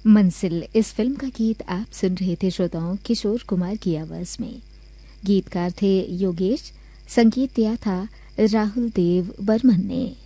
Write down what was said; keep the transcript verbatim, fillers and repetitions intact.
मंजिल इस फिल्म का गीत आप सुन रहे थे श्रोताओं किशोर कुमार की आवाज में। गीतकार थे योगेश, संगीत दिया था राहुल देव बर्मन ने।